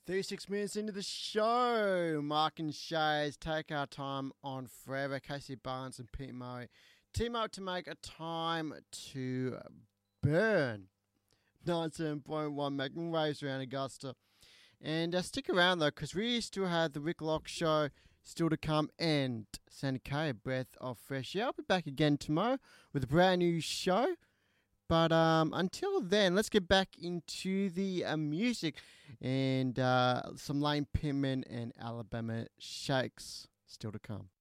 36 minutes into the show, Mark and Shays take our time on forever. Casey Barnes and Pete Murray team up to make a time to burn. 97.1 Magnum Waves around Augusta. And stick around though, because we still have the Rick Lock Show still to come and Santa Kay, Breath of Fresh Air. I'll be back again tomorrow with a brand new show. But until then, let's get back into the music and some Lane Pittman and Alabama Shakes still to come.